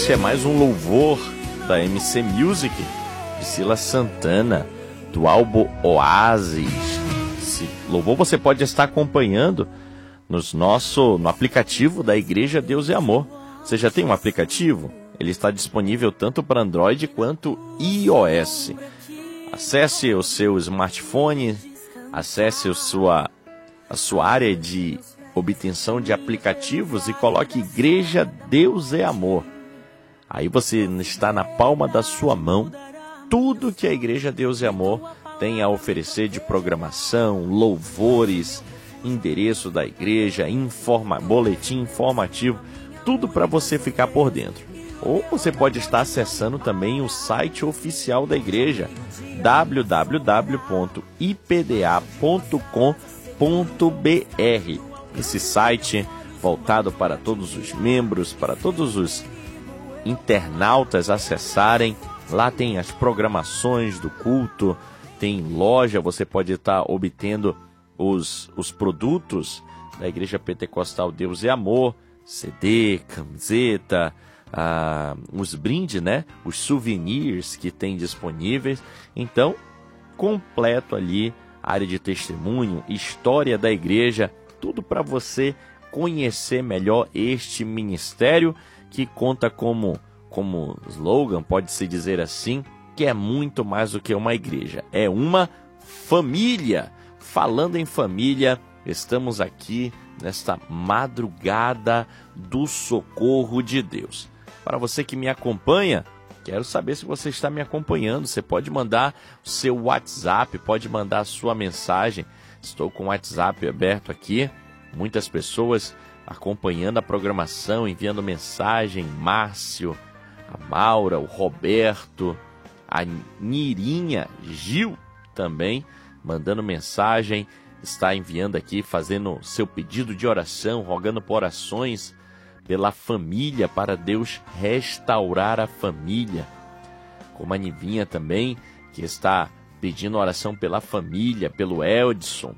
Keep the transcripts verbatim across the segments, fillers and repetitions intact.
Este é mais um louvor da M C Music, de Silas Santana, do álbum Oásis. Esse louvor você pode estar acompanhando nos nosso, no aplicativo da Igreja Deus é Amor. Você já tem um aplicativo? Ele está disponível tanto para Android quanto iOS. Acesse o seu smartphone, acesse a sua, a sua área de obtenção de aplicativos e coloque Igreja Deus é Amor. Aí você está na palma da sua mão tudo que a Igreja Deus é Amor tem a oferecer de programação, louvores, endereço da igreja, informa, boletim informativo, tudo para você ficar por dentro. Ou você pode estar acessando também o site oficial da igreja, w w w ponto i p d a ponto com ponto b r. Esse site voltado para todos os membros, para todos os internautas acessarem. Lá tem as programações do culto, tem loja, você pode estar obtendo os, os produtos da Igreja Pentecostal Deus é Amor, C D, camiseta, ah, os brindes, né? Os souvenirs que tem disponíveis. Então, completo ali, área de testemunho, história da igreja, tudo para você conhecer melhor este ministério que conta como, como slogan, pode-se dizer assim, que é muito mais do que uma igreja, é uma família. Falando em família, estamos aqui nesta madrugada do socorro de Deus. Para você que me acompanha, quero saber se você está me acompanhando. Você pode mandar o seu WhatsApp, pode mandar a sua mensagem. Estou com o WhatsApp aberto aqui, muitas pessoas acompanhando a programação, enviando mensagem. Márcio, a Maura, o Roberto, a Nirinha, Gil também mandando mensagem, está enviando aqui, fazendo seu pedido de oração, rogando por orações pela família, para Deus restaurar a família. Como a Nivinha também, que está pedindo oração pela família, pelo Eldson.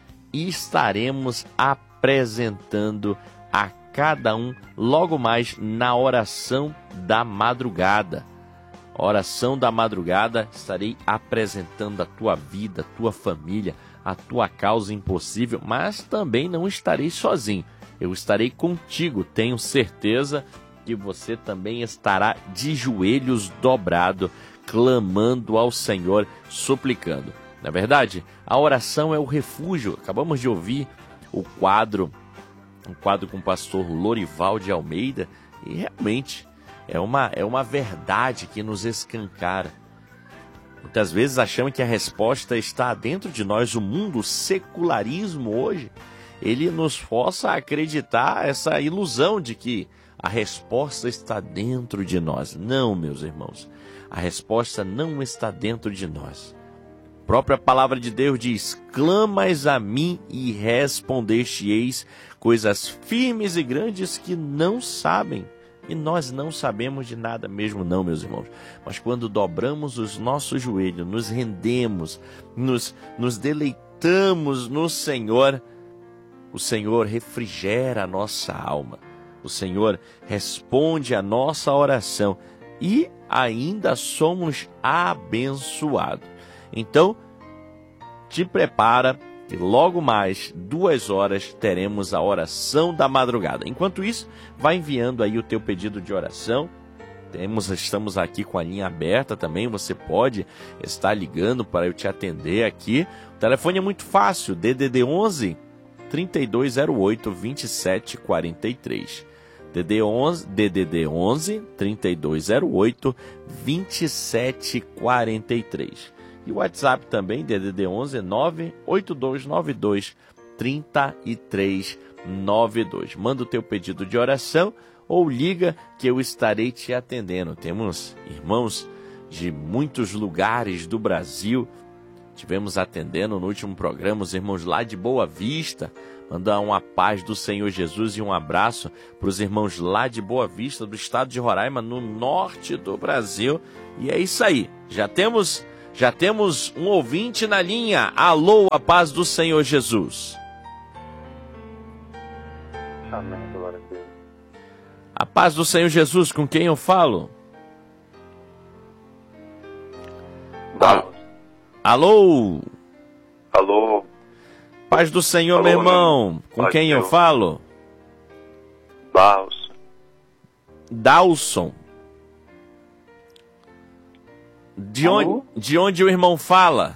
E estaremos apresentando a cada um logo mais na oração da madrugada. Oração da madrugada, estarei apresentando a tua vida, a tua família, a tua causa impossível, mas também não estarei sozinho. Eu estarei contigo, tenho certeza que você também estará de joelhos dobrado, clamando ao Senhor, suplicando. Na verdade, a oração é o refúgio. Acabamos de ouvir o quadro, um quadro com o pastor Lorival de Almeida, e realmente É uma, é uma verdade que nos escancara. Muitas vezes achamos que a resposta está dentro de nós. O mundo, o secularismo hoje, ele nos força a acreditar essa ilusão de que a resposta está dentro de nós. Não, meus irmãos, a resposta não está dentro de nós. A própria palavra de Deus diz: clamas a mim e respondeste-eis coisas firmes e grandes que não sabem. E nós não sabemos de nada mesmo não, meus irmãos. Mas quando dobramos os nossos joelhos, nos rendemos, nos, nos deleitamos no Senhor, o Senhor refrigera a nossa alma. O Senhor responde a nossa oração e ainda somos abençoados. Então, te prepara, que logo mais, duas horas, teremos a oração da madrugada. Enquanto isso, vai enviando aí o teu pedido de oração. Temos, estamos aqui com a linha aberta também, você pode estar ligando para eu te atender aqui. O telefone é muito fácil, D D D onze, trinta e dois zero oito, vinte e sete quarenta e três. D D D onze, trinta e dois zero oito, vinte e sete quarenta e três. E o WhatsApp também, D D D onze, nove oito dois nove dois, três três nove dois. Manda o teu pedido de oração ou liga que eu estarei te atendendo. Temos irmãos de muitos lugares do Brasil. Tivemos atendendo no último programa os irmãos lá de Boa Vista. Mandar uma paz do Senhor Jesus e um abraço para os irmãos lá de Boa Vista, do estado de Roraima, no norte do Brasil. E é isso aí, já temos... Já temos um ouvinte na linha. Alô, a paz do Senhor Jesus. Amém, glória a Deus. A paz do Senhor Jesus, com quem eu falo? Barros. Alô? Alô? Paz do Senhor, Alô, meu irmão. Com Paz quem do eu Senhor. falo? Barros. Dalson. De Alô? onde, de onde o irmão fala?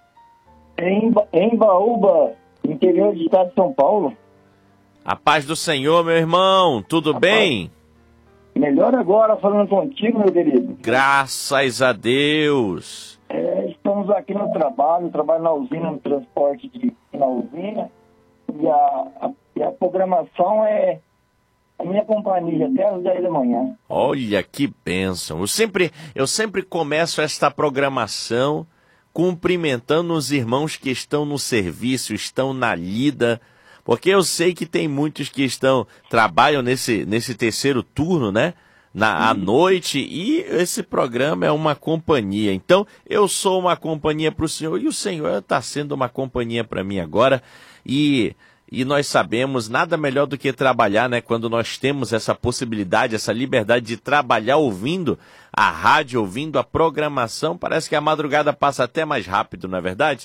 Em, Ba- em Baúba, interior do estado de São Paulo. A paz do Senhor, meu irmão. Tudo A bem? Melhor agora falando contigo, meu querido. Graças a Deus. É, estamos aqui no trabalho, trabalho na usina, no transporte de, na usina. E a, a, e a programação é a minha companhia até às dez da manhã. Olha que bênção. Eu sempre, eu sempre começo esta programação cumprimentando os irmãos que estão no serviço, estão na lida, porque eu sei que tem muitos que estão trabalham nesse, nesse terceiro turno, né? Na, à noite, e esse programa é uma companhia. Então, eu sou uma companhia para o Senhor e o Senhor está sendo uma companhia para mim agora. E, e nós sabemos nada melhor do que trabalhar, né? Quando nós temos essa possibilidade, essa liberdade de trabalhar ouvindo a rádio, ouvindo a programação, parece que a madrugada passa até mais rápido, não é verdade?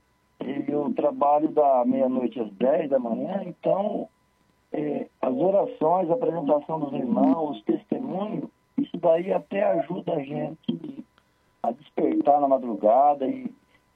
E eu trabalho da meia-noite às dez da manhã, então é, as orações, a apresentação dos irmãos, os testemunhos, isso daí até ajuda a gente a despertar na madrugada e,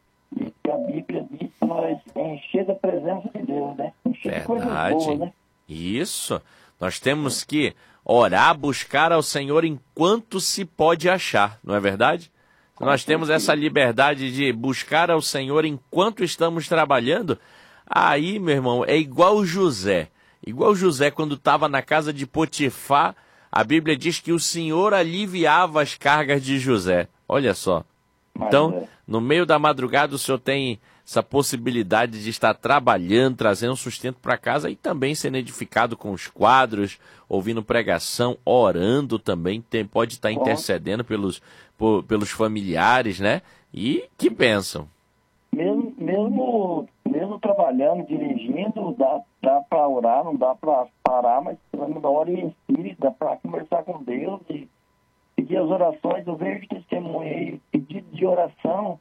e a Bíblia diz que nós encher da presença de Deus, né? Encher de coisas boas, Verdade. né? Isso. Nós temos que orar, buscar ao Senhor enquanto se pode achar, não é verdade? Nós temos essa liberdade de buscar ao Senhor enquanto estamos trabalhando. Aí, meu irmão, é igual José. Igual José, quando estava na casa de Potifar, a Bíblia diz que o Senhor aliviava as cargas de José. Olha só. Então, no meio da madrugada, o Senhor tem essa possibilidade de estar trabalhando, trazendo sustento para casa e também sendo edificado com os quadros, ouvindo pregação, orando também, tem, pode estar intercedendo pelos, por, pelos familiares, né? E que bênção. Mesmo, mesmo, mesmo trabalhando, dirigindo, dá, dá para orar, não dá para parar, mas na hora em espírito, dá para conversar com Deus e pedir as orações. Eu vejo testemunho aí, pedido de oração.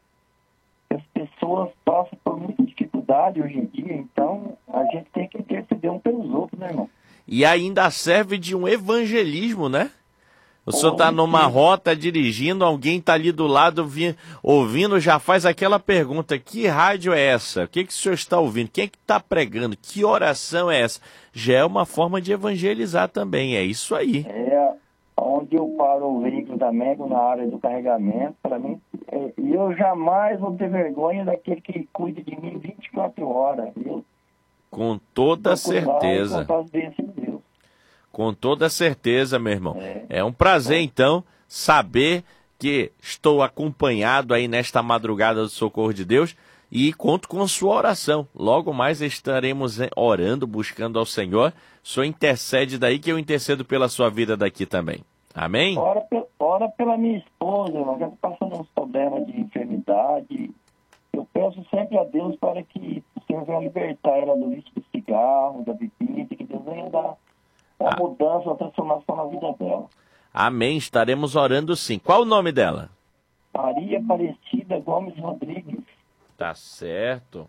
As pessoas passam por muita dificuldade hoje em dia, então a gente tem que interceder um pelos outros, né, irmão? E ainda serve de um evangelismo, né? O senhor está numa rota dirigindo, alguém está ali do lado vi, ouvindo, já faz aquela pergunta: que rádio é essa? O que, que o senhor está ouvindo? Quem é que está pregando? Que oração é essa? Já é uma forma de evangelizar também, é isso aí. É, onde eu paro o veículo da Mego na área do carregamento, para mim, é, eu jamais vou ter vergonha daquele que cuida de mim vinte e quatro horas. Eu Com toda certeza. Deus. Com toda certeza, meu irmão. É, é um prazer, então, saber que estou acompanhado aí nesta madrugada do Socorro de Deus e conto com sua oração. Logo mais estaremos orando, buscando ao Senhor. O Senhor intercede daí que eu intercedo pela sua vida daqui também. Amém? Ora, ora pela minha esposa, irmão, que está passando uns problemas de enfermidade. Eu peço sempre a Deus para que o Senhor venha libertar ela do vício do cigarro, da bebida, que Deus venha dar uma mudança, uma transformação na vida dela. Amém, estaremos orando sim. Qual o nome dela? Maria Aparecida Gomes Rodrigues. Tá certo.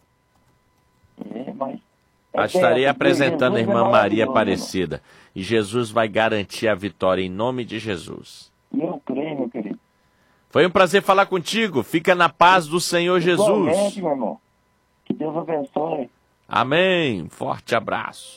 É, mas... Eu estarei apresentando a irmã Maria Aparecida. E Jesus vai garantir a vitória em nome de Jesus. Eu creio, meu querido. Foi um prazer falar contigo. Fica na paz do Senhor Jesus. Igualmente, meu irmão. Que Deus abençoe. Amém. Forte abraço.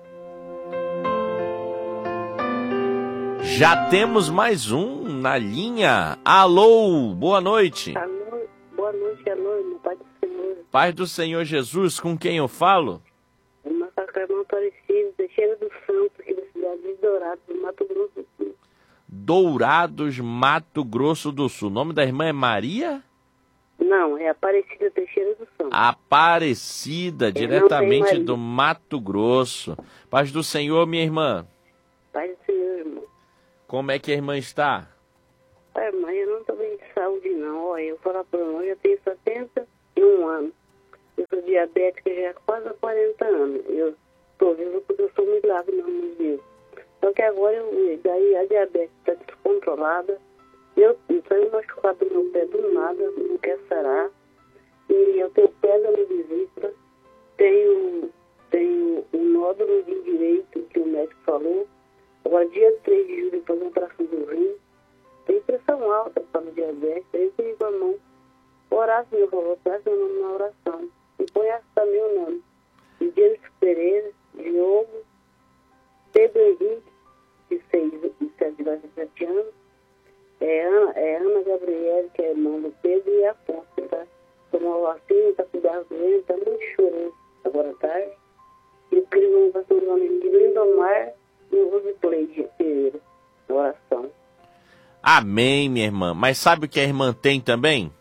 Já temos mais um na linha. Alô, boa noite. Alô, boa noite, alô, irmão, Pai do Senhor. Pai do Senhor Jesus, com quem eu falo? Irmã Sacramento Aparecido, Teixeira do Santo, aqui da cidade de Dourados, do Mato Grosso do Sul. Dourados, Mato Grosso do Sul. O nome da irmã é Maria? Não, é Aparecida Teixeira do Santo. Aparecida, Eu diretamente do Mato Grosso. Paz do Senhor, minha irmã. Pai do Senhor, irmão. Como é que a irmã está? Pai, mãe, eu não estou bem de saúde, não. Olha, eu vou falar para você, eu já tenho setenta e um anos. Eu sou diabética já há quase quarenta anos. Eu estou viva porque eu sou um milagre, meu amigo. Só que agora eu, daí a diabetes está descontrolada. Eu estou machucado no meu pé do nada, não quer sarar. E eu tenho pedra na vesícula, tenho, tenho um nódulo de direito que o médico falou. Agora, dia três de julho, fazer um traço do rim. Tem pressão alta para o diabetes. Aí eu com a mão. Orar, Senhor, por favor, peça meu nome na oração. E põe também o nome. De Jennifer Pereira, Diogo, Pedro Henrique, de seis, de sete anos. É Ana, é Ana Gabriela, que é irmã do Pedro, e Afonso, que tá tomando vacina, tá cuidando dele, tá muito chorando agora à tarde. E eu queria uma oração do nome de Lindomar e o Rosiplay de Pereira, na oração. Amém, minha irmã. Mas sabe o que a irmã tem também?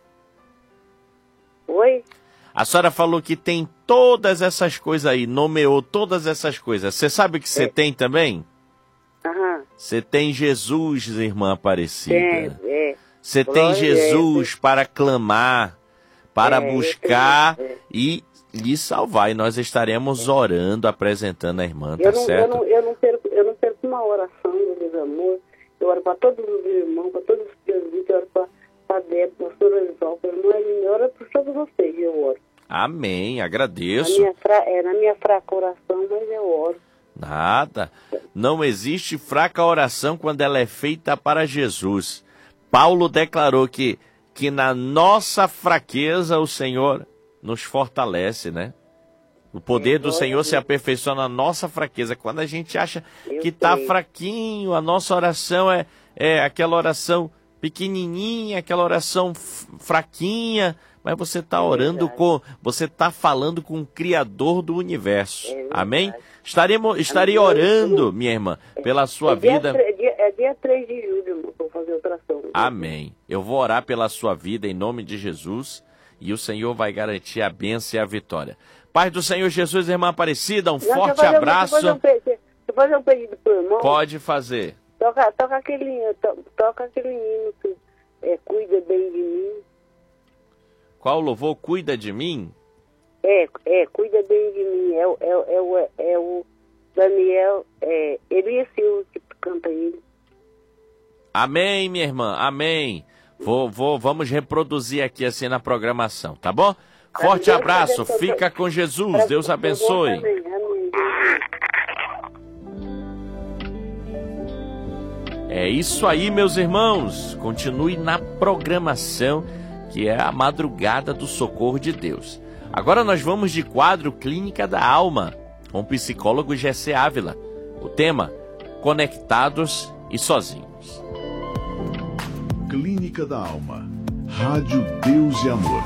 Oi? A senhora falou que tem todas essas coisas aí, nomeou todas essas coisas. Você sabe o que você é. tem também? Aham. Você tem Jesus, irmã Aparecida. É, é. Você tem Jesus é. para clamar, para é, buscar tenho, é. e lhe salvar. E nós estaremos é. orando, apresentando a irmã, tá eu não, certo? Eu não, eu, não perco, eu não perco uma oração, meu amor. Eu oro para todos os irmãos, para todos os presbíteros, eu oro para a Débora, para o pastor Exalco, para a irmã Eline, eu oro por todos vocês, eu oro. Amém, agradeço. Na minha, fra... é, na minha fraca oração, mas eu oro. Nada. Não existe fraca oração quando ela é feita para Jesus. Paulo declarou que, que na nossa fraqueza o Senhor nos fortalece, né? O poder do Senhor se aperfeiçoa na nossa fraqueza. Quando a gente acha que está fraquinho, a nossa oração é, é aquela oração pequenininha, aquela oração fraquinha, mas você está orando com, você está falando com o Criador do universo. Amém? Estaremos, estarei orando, minha irmã, pela sua vida. É dia três de julho, vou fazer oração. Amém. Eu vou orar pela sua vida em nome de Jesus e o Senhor vai garantir a bênção e a vitória. Pai do Senhor Jesus, irmã Aparecida, um Não, forte abraço. Deixa eu fazer, um, fazer um pedido pro irmão. Pode fazer. Toca, toca, aquele, to, toca aquele hino que é, cuida bem de mim. Qual louvor? Cuida de mim? É, é, cuida bem de mim. É, é, é, é, é o Daniel, é, Elias Silva que canta ele. Amém, minha irmã, amém. Vou, vou, vamos reproduzir aqui assim na programação, tá bom? Forte abraço, fica com Jesus, Deus abençoe. É isso aí, meus irmãos. Continue na programação, que é a madrugada do socorro de Deus. Agora nós vamos de quadro Clínica da Alma, com o psicólogo Gessé Ávila. O tema, Conectados e Sozinhos. Clínica da Alma. Rádio Deus e Amor.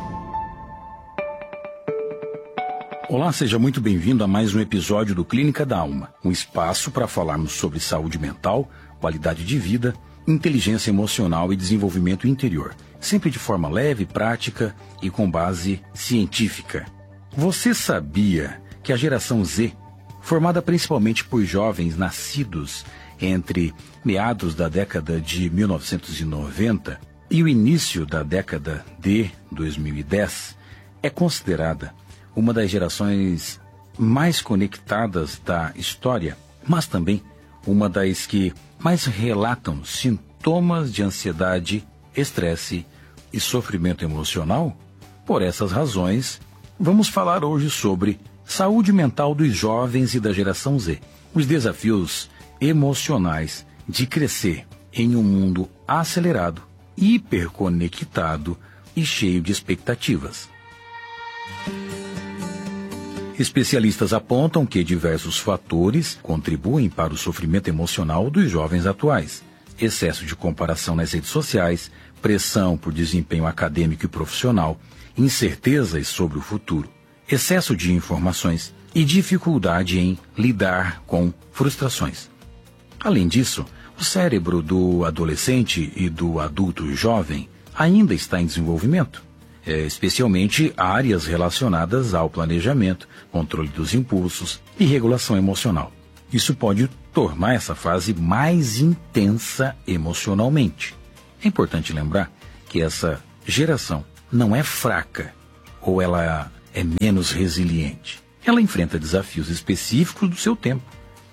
Olá, seja muito bem-vindo a mais um episódio do Clínica da Alma, um espaço para falarmos sobre saúde mental, qualidade de vida, inteligência emocional e desenvolvimento interior, sempre de forma leve, prática e com base científica. Você sabia que a geração Z, formada principalmente por jovens nascidos entre meados da década de mil novecentos e noventa e o início da década de dois mil e dez, é considerada uma das gerações mais conectadas da história, mas também uma das que mais relatam sintomas de ansiedade, estresse e sofrimento emocional? Por essas razões, vamos falar hoje sobre saúde mental dos jovens e da geração Z, os desafios emocionais de crescer em um mundo acelerado, hiperconectado e cheio de expectativas. Especialistas apontam que diversos fatores contribuem para o sofrimento emocional dos jovens atuais. Excesso de comparação nas redes sociais, pressão por desempenho acadêmico e profissional, incertezas sobre o futuro, excesso de informações e dificuldade em lidar com frustrações. Além disso, o cérebro do adolescente e do adulto jovem ainda está em desenvolvimento, especialmente áreas relacionadas ao planejamento, controle dos impulsos e regulação emocional. Isso pode tornar essa fase mais intensa emocionalmente. É importante lembrar que essa geração não é fraca ou ela é menos resiliente. Ela enfrenta desafios específicos do seu tempo.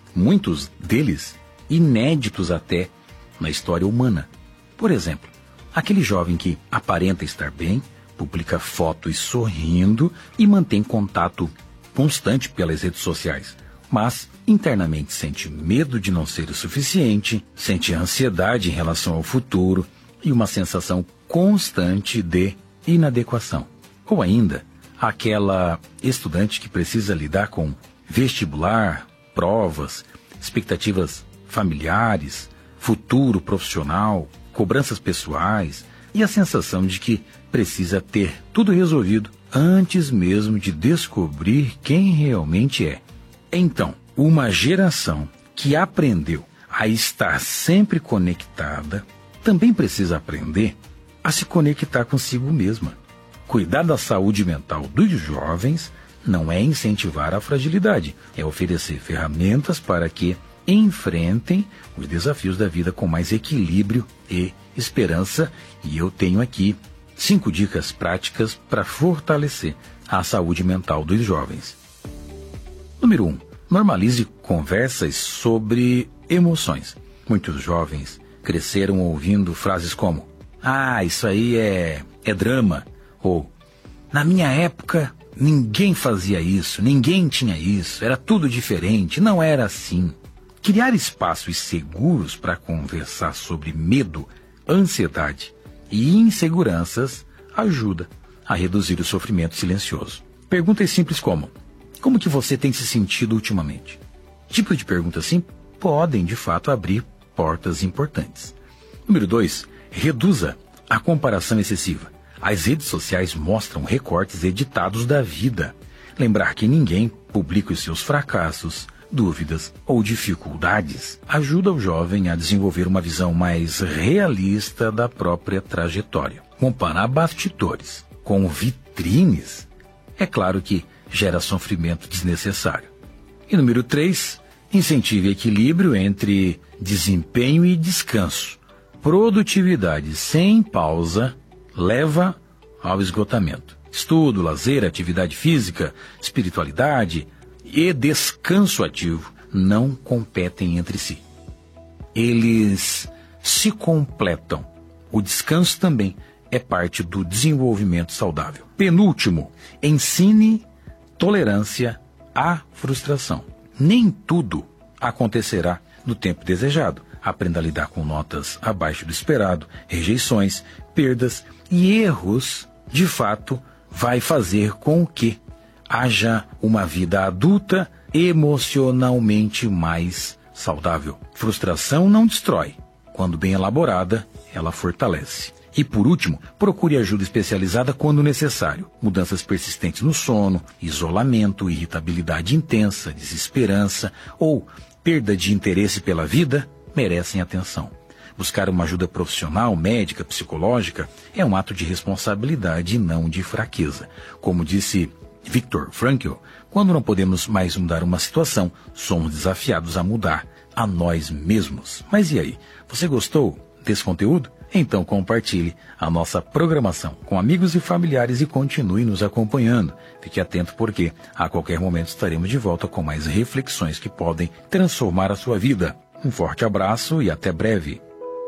muitos deles inéditos até na história humana. Por exemplo, aquele jovem que aparenta estar bem, publica fotos sorrindo e mantém contato constante pelas redes sociais, mas internamente sente medo de não ser o suficiente, sente ansiedade em relação ao futuro e uma sensação constante de inadequação. Ou ainda, aquela estudante que precisa lidar com vestibular, provas, expectativas familiares, futuro profissional, cobranças pessoais e a sensação de que precisa ter tudo resolvido antes mesmo de descobrir quem realmente é. Então, uma geração que aprendeu a estar sempre conectada também precisa aprender a se conectar consigo mesma. Cuidar da saúde mental dos jovens não é incentivar a fragilidade, é oferecer ferramentas para que enfrentem os desafios da vida com mais equilíbrio e esperança. E eu tenho aqui cinco dicas práticas para fortalecer a saúde mental dos jovens. Número um. Normalize conversas sobre emoções. Muitos jovens cresceram ouvindo frases como: ah, isso aí é, é drama. Ou, na minha época, ninguém fazia isso, ninguém tinha isso, era tudo diferente, não era assim. Criar espaços seguros para conversar sobre medo, ansiedade e inseguranças ajuda a reduzir o sofrimento silencioso. Perguntas simples como: como que você tem se sentido ultimamente? Tipos de perguntas assim podem, de fato, abrir portas importantes. Número dois. Reduza a comparação excessiva. As redes sociais mostram recortes editados da vida. Lembrar que ninguém publica os seus fracassos, dúvidas ou dificuldades ajuda o jovem a desenvolver uma visão mais realista da própria trajetória. Comparar bastidores com vitrines, é claro que gera sofrimento desnecessário. E número três, incentive equilíbrio entre desempenho e descanso. Produtividade sem pausa leva ao esgotamento. Estudo, lazer, atividade física, espiritualidade e descanso ativo não competem entre si. Eles se completam. O descanso também é parte do desenvolvimento saudável. Penúltimo, ensine tolerância à frustração. Nem tudo acontecerá no tempo desejado. Aprenda a lidar com notas abaixo do esperado, rejeições, perdas e erros. De fato, vai fazer com que haja uma vida adulta emocionalmente mais saudável. Frustração não destrói. Quando bem elaborada, ela fortalece. E por último, procure ajuda especializada quando necessário. Mudanças persistentes no sono, isolamento, irritabilidade intensa, desesperança ou perda de interesse pela vida merecem atenção. Buscar uma ajuda profissional, médica, psicológica, é um ato de responsabilidade e não de fraqueza. Como disse Viktor Frankl, quando não podemos mais mudar uma situação, somos desafiados a mudar a nós mesmos. Mas e aí? Você gostou desse conteúdo? Então compartilhe a nossa programação com amigos e familiares e continue nos acompanhando. Fique atento porque a qualquer momento estaremos de volta com mais reflexões que podem transformar a sua vida. Um forte abraço e até breve.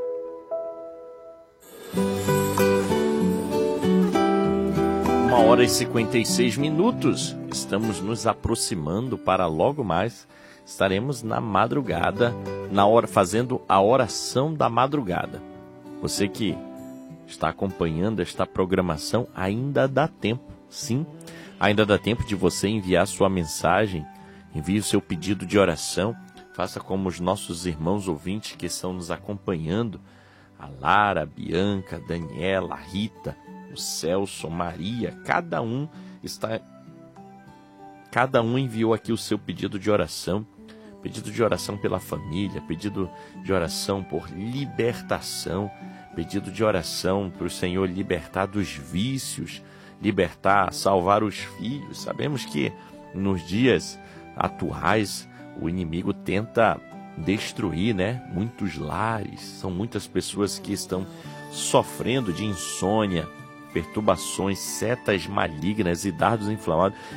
Uma hora e cinquenta e seis minutos. Estamos nos aproximando para logo mais. Estaremos na madrugada, na hora, fazendo a oração da madrugada. Você que está acompanhando esta programação, ainda dá tempo, sim. Ainda dá tempo de você enviar sua mensagem, envie o seu pedido de oração. Faça como os nossos irmãos ouvintes que estão nos acompanhando. A Lara, a Bianca, a Daniela, a Rita, o Celso, a Maria. Cada um está... Cada um enviou aqui o seu pedido de oração. Pedido de oração pela família, pedido de oração por libertação, pedido de oração para o Senhor libertar dos vícios, libertar, salvar os filhos. Sabemos que nos dias atuais o inimigo tenta destruir, né? Muitos lares, são muitas pessoas que estão sofrendo de insônia, perturbações, setas malignas e dardos inflamados.